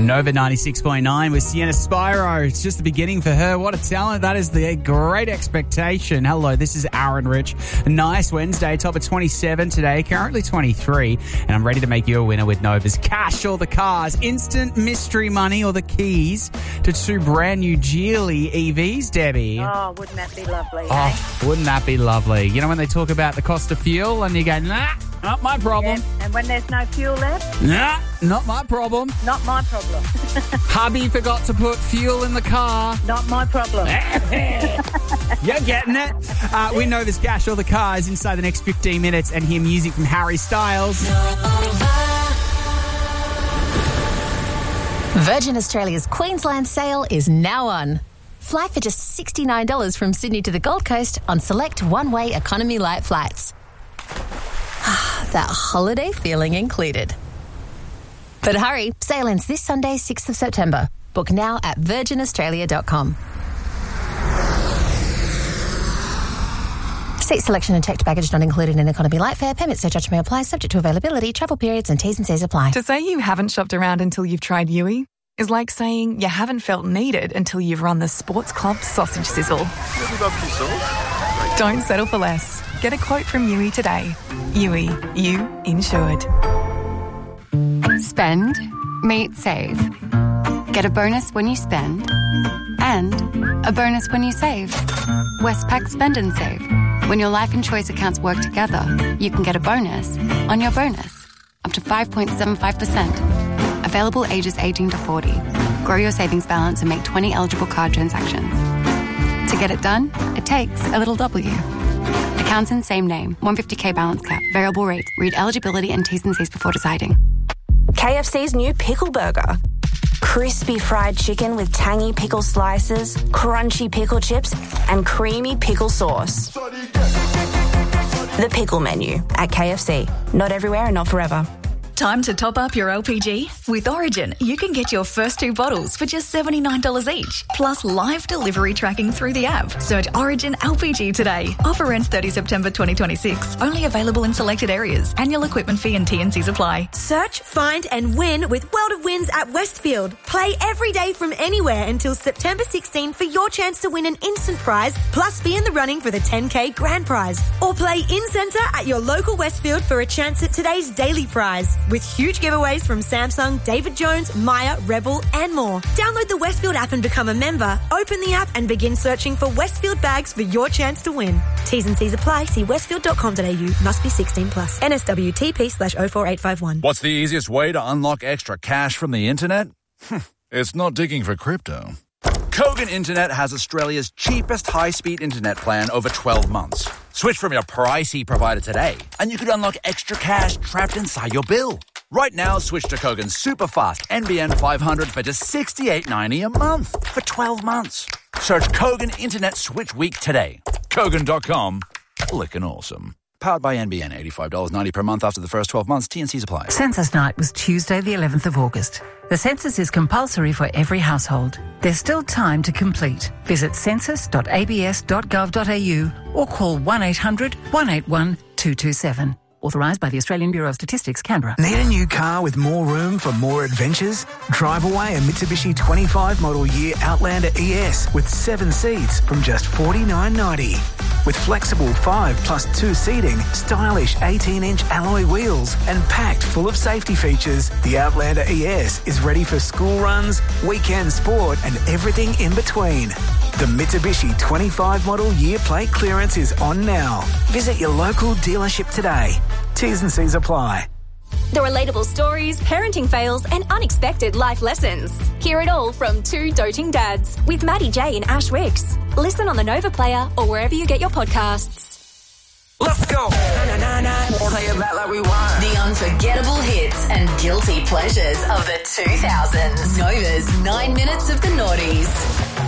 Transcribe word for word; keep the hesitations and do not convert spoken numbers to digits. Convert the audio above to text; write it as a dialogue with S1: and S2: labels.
S1: Nova ninety-six point nine with Sienna Spyro. It's just the beginning for her. What a talent. That is the Great Expectation. Hello, this is Aaron Rich. A nice Wednesday, top of twenty-seven today, currently twenty-three. And I'm ready to make you a winner with Nova's Cash or the Cars, instant mystery money or the keys to two brand new Geely E Vs, Debbie.
S2: Oh, wouldn't that be lovely,
S1: Oh,
S2: eh?
S1: wouldn't that be lovely? You know when they talk about the cost of fuel and you go, nah, not my problem.
S2: Yeah. And when there's no fuel left,
S1: Nah, not my problem.
S2: not my problem.
S1: Hubby forgot to put fuel in the car.
S2: Not my problem.
S1: You're getting it. Uh, we know this Cash or the Cars inside the next fifteen minutes and hear music from Harry Styles.
S3: Virgin Australia's Queensland sale is now on. Fly for just sixty-nine dollars from Sydney to the Gold Coast on select one-way economy light flights. That holiday feeling included. But hurry, sale ends this Sunday, sixth of September. Book now at virgin australia dot com. Seat selection and checked baggage not included in economy light fare. Permit surcharge may apply, subject to availability, travel periods and T's and C's apply.
S4: To say you haven't shopped around until you've tried Yui is like saying you haven't felt needed until you've run the Sports Club sausage sizzle. Don't settle for less. Get a quote from Yui today. Yui, you insured.
S5: Spend, meet, save. Get a bonus when you spend and a bonus when you save. Westpac Spend and Save. When your life and choice accounts work together, you can get a bonus on your bonus, up to five point seven five percent. Available ages eighteen to forty. Grow your savings balance and make twenty eligible card transactions. To get it done, it takes a little W. Accounts in same name, one hundred fifty thousand balance cap, variable rate. Read eligibility and T's and C's before deciding.
S6: K F C's new Pickle Burger. Crispy fried chicken with tangy pickle slices, crunchy pickle chips, and creamy pickle sauce. The Pickle Menu at K F C. Not everywhere and not forever.
S7: Time to top up your L P G? With Origin, you can get your first two bottles for just seventy-nine dollars each, plus live delivery tracking through the app. Search Origin L P G today. Offer ends thirtieth of September twenty twenty-six. Only available in selected areas. Annual equipment fee and T and Cs apply.
S8: Search, find and win with World of Wins at Westfield. Play every day from anywhere until September sixteenth for your chance to win an instant prize, plus be in the running for the ten K grand prize. Or play in-centre at your local Westfield for a chance at today's daily prize, with huge giveaways from Samsung, David Jones, Maya, Rebel and more. Download the Westfield app and become a member. Open the app and begin searching for Westfield bags for your chance to win. T's and C's apply. See westfield dot com dot a u. Must be sixteen plus. N S W T P slash oh four eight five one.
S9: What's the easiest way to unlock extra cash from the internet? It's not digging for crypto. Kogan Internet has Australia's cheapest high-speed internet plan over twelve months. Switch from your pricey provider today, and you could unlock extra cash trapped inside your bill. Right now, switch to Kogan's super fast N B N five hundred for just sixty-eight ninety a month for twelve months. Search Kogan Internet Switch Week today. Kogan dot com. Lickin' awesome. Powered by N B N, eighty-five dollars ninety per month after the first twelve months. T and C's apply.
S10: Census night was Tuesday the eleventh of August. The census is compulsory for every household. There's still time to complete. Visit census dot a b s dot gov dot a u or call one eight hundred one eight one two two seven. Authorised by the Australian Bureau of Statistics, Canberra.
S11: Need a new car with more room for more adventures? Drive away a Mitsubishi twenty-five model year Outlander E S with seven seats from just forty-nine ninety. With flexible five plus two seating, stylish eighteen inch alloy wheels and packed full of safety features, the Outlander E S is ready for school runs, weekend sport and everything in between. The Mitsubishi twenty-five model year plate clearance is on now. Visit your local dealership today. T's and C's apply.
S12: The relatable stories, parenting fails and unexpected life lessons. Hear it all from two doting dads with Maddie J and Ash Wicks. Listen on the Nova Player or wherever you get your podcasts.
S13: Let's go. Na, na, na, na. Play it back like we want.
S14: The unforgettable hits and guilty pleasures of the two thousands. Nova's nine minutes of the noughties.